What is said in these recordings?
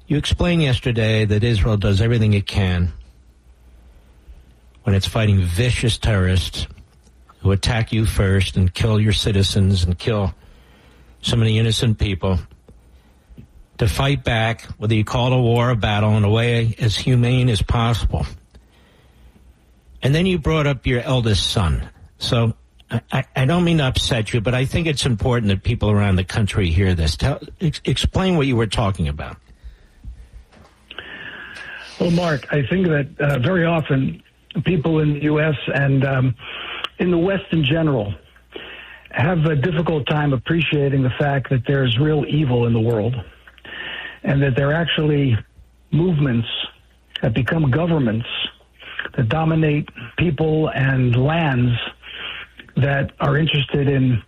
You explained yesterday that Israel does everything it can when it's fighting vicious terrorists who attack you first and kill your citizens and kill so many innocent people, to fight back, whether you call it a war or a battle, in a way as humane as possible. And then you brought up your eldest son. So I don't mean to upset you, but I think it's important that people around the country hear this. Explain what you were talking about. Well, Mark, I think that very often people in the U.S. and in the West in general have a difficult time appreciating the fact that there's real evil in the world and that there are actually movements that become governments that dominate people and lands that are interested in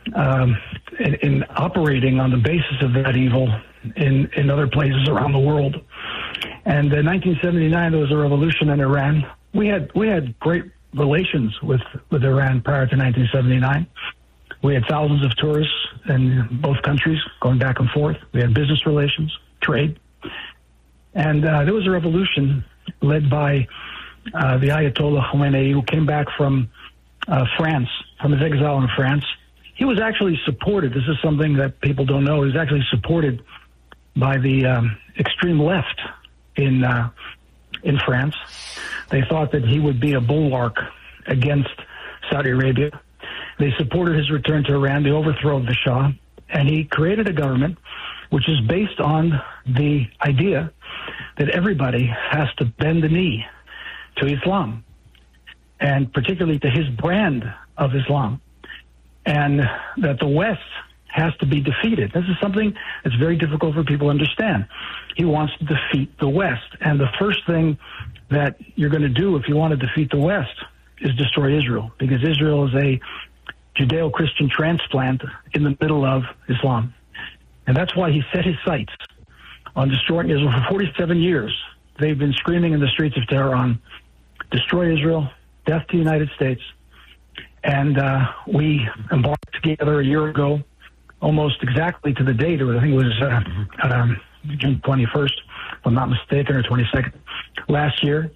operating on the basis of that evil in other places around the world. And in 1979, there was a revolution in Iran. We had great relations with Iran prior to 1979. We had thousands of tourists in both countries going back and forth. We had business relations, trade. And there was a revolution led by the Ayatollah Khomeini, who came back from France, from his exile in France. He was actually supported. This is something that people don't know. He was actually supported by the extreme left in France. They thought that he would be a bulwark against Saudi Arabia. They supported his return to Iran, the overthrow of the Shah, and he created a government which is based on the idea that everybody has to bend the knee to Islam, and particularly to his brand of Islam, and that the West has to be defeated. This is something that's very difficult for people to understand. He wants to defeat the West, and the first thing that you're going to do if you want to defeat the West is destroy Israel, because Israel is a Judeo-Christian transplant in the middle of Islam. And that's why he set his sights on destroying Israel. For 47 years, they've been screaming in the streets of Tehran, destroy Israel, death to the United States. And we embarked together a year ago, almost exactly to the date. I think it was June 21st, if I'm not mistaken, or 22nd, last year,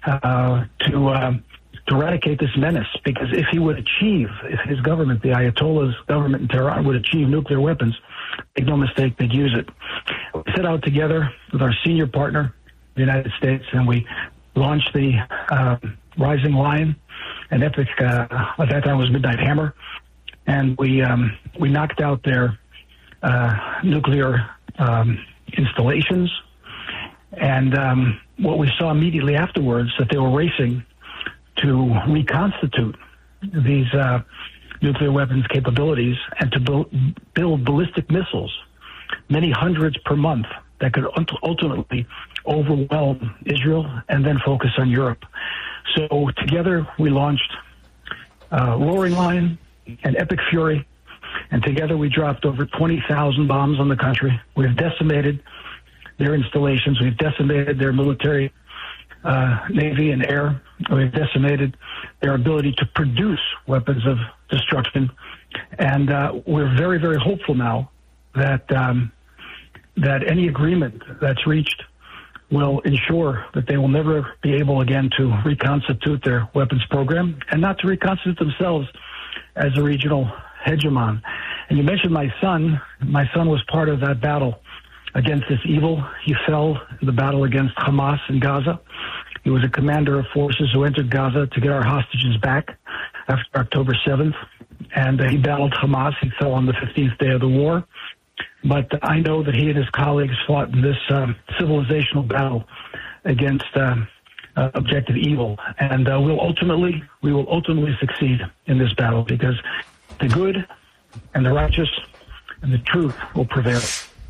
to eradicate this menace. Because if his government, the Ayatollah's government in Tehran, would achieve nuclear weapons, make no mistake, they'd use it. We set out together with our senior partner, the United States, and we launched the Rising Lion, an epic, at that time was Midnight Hammer, and we knocked out their nuclear installations. And what we saw immediately afterwards, that they were racing to reconstitute these nuclear weapons capabilities and to build ballistic missiles, many hundreds per month, that could ultimately overwhelm Israel and then focus on Europe. So together we launched Roaring Lion and Epic Fury, and together we dropped over 20,000 bombs on the country. We've decimated their installations. We've decimated their military, Navy and air. We've decimated their ability to produce weapons of destruction. And we're very, very hopeful now that that any agreement that's reached will ensure that they will never be able again to reconstitute their weapons program, and not to reconstitute themselves as a regional hegemon. And you mentioned my son. My son was part of that battle against this evil. He fell in the battle against Hamas in Gaza. He was a commander of forces who entered Gaza to get our hostages back after October 7th. And he battled Hamas. He fell on the 15th day of the war. But I know that he and his colleagues fought in this civilizational battle against objective evil. And we will ultimately succeed in this battle, because the good and the righteous and the truth will prevail.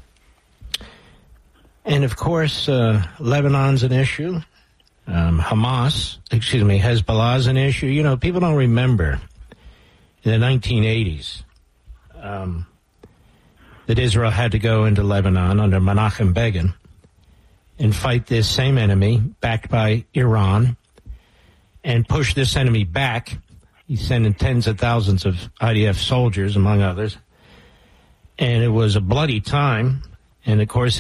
And of course, Lebanon's an issue. Hezbollah's an issue. You know, people don't remember in the 1980s that Israel had to go into Lebanon under Menachem Begin and fight this same enemy backed by Iran and push this enemy back. He's sending tens of thousands of IDF soldiers, among others. And it was a bloody time. And, of course,